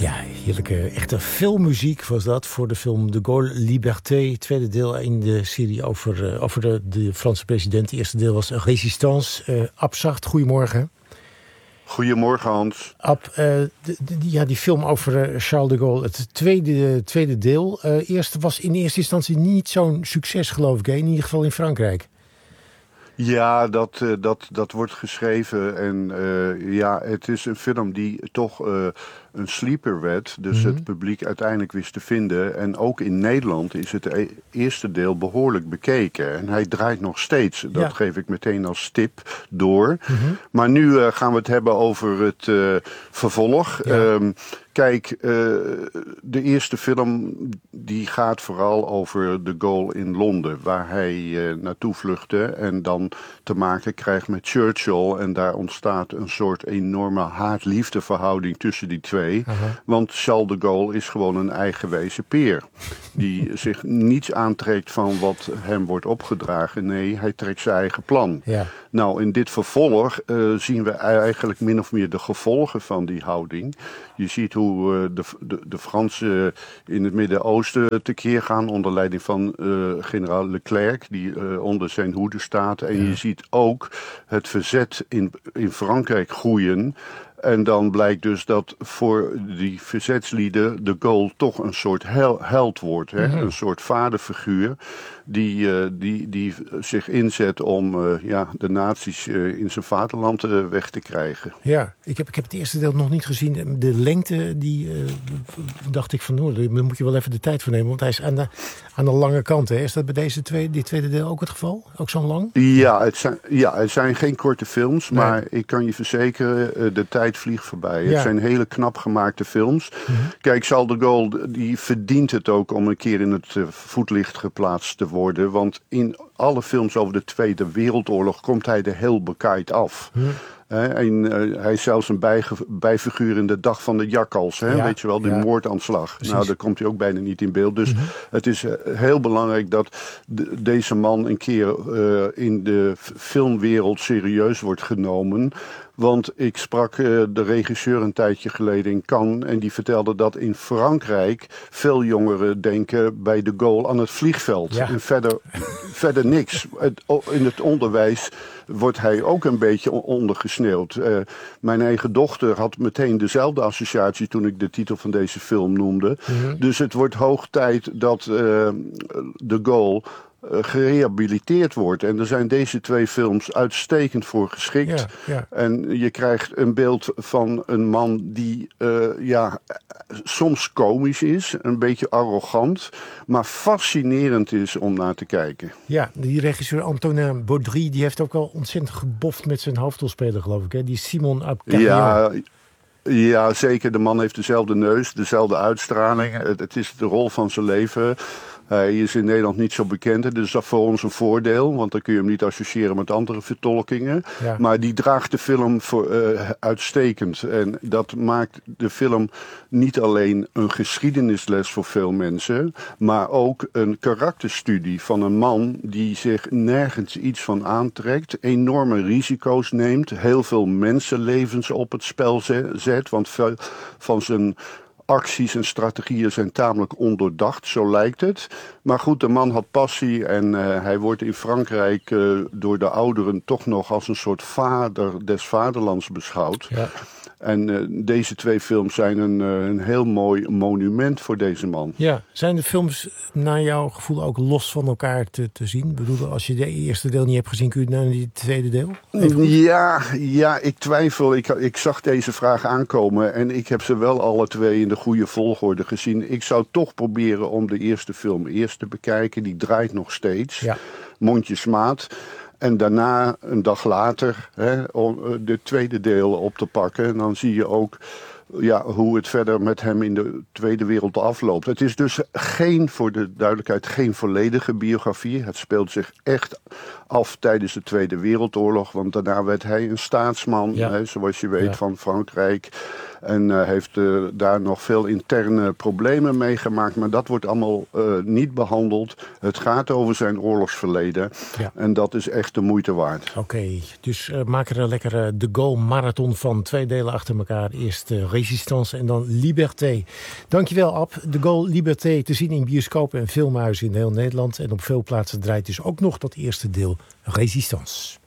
Ja, heerlijke, echte filmmuziek was dat voor de film De Gaulle Liberté. Tweede deel in de serie over de Franse president. Het eerste deel was Résistance. Abzacht, goedemorgen. Goedemorgen, Hans. Ab, die film over Charles de Gaulle, het tweede deel. Eerste was in eerste instantie niet zo'n succes, geloof ik. In ieder geval in Frankrijk. Ja, dat wordt geschreven en het is een film die toch een sleeper werd. Dus het publiek uiteindelijk wist te vinden. En ook in Nederland is het eerste deel behoorlijk bekeken. En hij draait nog steeds. Dat geef ik meteen als tip door. Maar nu gaan we het hebben over het vervolg. Ja. Kijk, de eerste film die gaat vooral over de Gaulle in Londen, waar hij naartoe vluchtte en dan te maken krijgt met Churchill. En daar ontstaat een soort enorme haat-liefde verhouding tussen die twee. Want Charles de Gaulle is gewoon een eigenwijze peer. Die zich niets aantrekt van wat hem wordt opgedragen. Nee, hij trekt zijn eigen plan. Ja. Nou, in dit vervolg zien we eigenlijk min of meer de gevolgen van die houding. Je ziet hoe de Fransen in het Midden-Oosten tekeer gaan onder leiding van generaal Leclerc, die onder zijn hoede staat. En je ziet ook het verzet in Frankrijk groeien. En dan blijkt dus dat voor die verzetslieden de Gaulle toch een soort held wordt. Hè? Een soort vaderfiguur die zich inzet om de nazi's in zijn vaderland weg te krijgen. Ja, ik heb het eerste deel nog niet gezien. De lengte, dacht ik van, daar moet je wel even de tijd voor nemen. Want hij is aan de lange kant. Hè? Is dat bij dit tweede deel ook het geval? Ook zo lang? Ja, het zijn geen korte films. Nee. Maar ik kan je verzekeren, de tijd vliegt voorbij. Ja. Het zijn hele knap gemaakte films. Kijk, Charles de Gaulle die verdient het ook om een keer in het voetlicht geplaatst te worden. Want in alle films over de Tweede Wereldoorlog komt hij er heel bekaaid af. En hij is zelfs een bijfiguur in de Dag van de Jakkals. Weet je wel, die moordaanslag. Precies. Nou, daar komt hij ook bijna niet in beeld. Dus het is heel belangrijk dat deze man een keer in de filmwereld serieus wordt genomen. Want ik sprak de regisseur een tijdje geleden in Cannes. En die vertelde dat in Frankrijk veel jongeren denken bij de Gaulle aan het vliegveld. Ja. En verder niks. In het onderwijs wordt hij ook een beetje ondergesneeuwd. Mijn eigen dochter had meteen dezelfde associatie toen ik de titel van deze film noemde. Dus het wordt hoog tijd dat de Gaulle gerehabiliteerd wordt. En er zijn deze twee films uitstekend voor geschikt. Ja. En je krijgt een beeld van een man die soms komisch is, een beetje arrogant, maar fascinerend is om naar te kijken. Ja, die regisseur Antonin Baudry, die heeft ook wel ontzettend geboft met zijn hoofdrolspeler, geloof ik. Hè? Die Simon Abkarian. Ja, zeker. De man heeft dezelfde neus, dezelfde uitstraling. Het is de rol van zijn leven. Hij is in Nederland niet zo bekend, dus dat is voor ons een voordeel. Want dan kun je hem niet associëren met andere vertolkingen. Ja. Maar die draagt de film uitstekend. En dat maakt de film niet alleen een geschiedenisles voor veel mensen, maar ook een karakterstudie van een man die zich nergens iets van aantrekt. Enorme risico's neemt. Heel veel mensenlevens op het spel zet. Want veel van zijn acties en strategieën zijn tamelijk ondoordacht, zo lijkt het. Maar goed, de man had passie en hij wordt in Frankrijk door de ouderen toch nog als een soort vader des vaderlands beschouwd. Ja. En deze twee films zijn een heel mooi monument voor deze man. Ja, zijn de films naar jouw gevoel ook los van elkaar te zien? Ik bedoel, als je de eerste deel niet hebt gezien, kun je naar die tweede deel? Ja, ik twijfel. Ik zag deze vraag aankomen en ik heb ze wel alle twee in de goede volgorde gezien. Ik zou toch proberen om de eerste film eerst te bekijken. Die draait nog steeds. Ja. Mondjesmaat. En daarna, een dag later, om de tweede deel op te pakken. En dan zie je ook hoe het verder met hem in de Tweede Wereld afloopt. Het is dus voor de duidelijkheid, geen volledige biografie. Het speelt zich echt af tijdens de Tweede Wereldoorlog. Want daarna werd hij een staatsman, zoals je weet, van Frankrijk. En heeft daar nog veel interne problemen mee gemaakt. Maar dat wordt allemaal niet behandeld. Het gaat over zijn oorlogsverleden. Ja. En dat is echt de moeite waard. Oké, dus maak er een lekkere De Gaulle marathon van. 2 delen achter elkaar. Eerst Résistance en dan Liberté. Dankjewel, Ab. De Gaulle Liberté te zien in bioscopen en filmhuizen in heel Nederland. En op veel plaatsen draait dus ook nog dat eerste deel Résistance.